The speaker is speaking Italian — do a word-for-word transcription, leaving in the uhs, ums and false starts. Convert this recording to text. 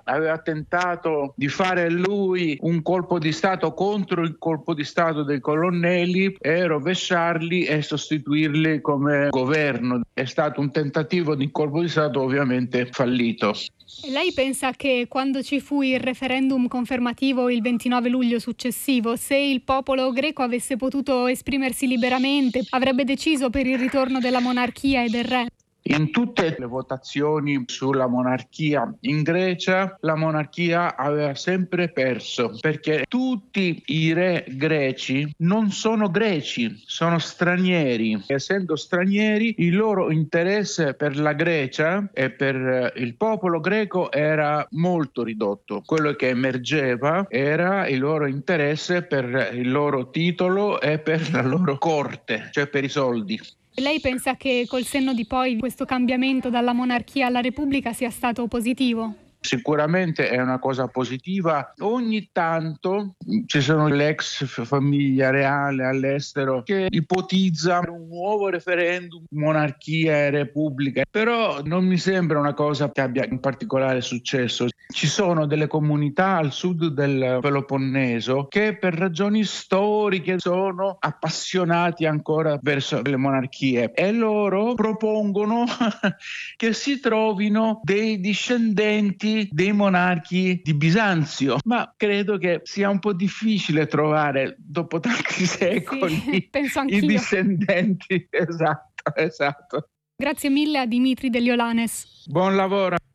aveva tentato di fare lui un colpo di stato contro il colpo di stato dei colonnelli e rovesciarli e sostituirli come governo. È stato un tentativo di colpo di stato ovviamente fallito. E lei pensa che quando ci fu il referendum confermativo il ventinove luglio successivo, se il popolo greco avesse potuto esprimersi liberamente, avrebbe deciso per il ritorno della monarchia e del re? In tutte le votazioni sulla monarchia in Grecia, la monarchia aveva sempre perso, perché tutti i re greci non sono greci, sono stranieri. Essendo stranieri, il loro interesse per la Grecia e per il popolo greco era molto ridotto. Quello che emergeva era il loro interesse per il loro titolo e per la loro corte, cioè per i soldi. Lei pensa che col senno di poi questo cambiamento dalla monarchia alla repubblica sia stato positivo? Sicuramente è una cosa positiva. Ogni tanto ci sono le ex famiglia reale all'estero che ipotizzano un nuovo referendum, monarchia e repubblica, però non mi sembra una cosa che abbia in particolare successo. Ci sono delle comunità al sud del Peloponneso che per ragioni storiche sono appassionati ancora verso le monarchie e loro propongono che si trovino dei discendenti dei monarchi di Bisanzio, ma credo che sia un po' difficile trovare dopo tanti secoli Sì, penso i anch'io. discendenti. Esatto, esatto. Grazie mille a Dimitri Deliolannes. Buon lavoro.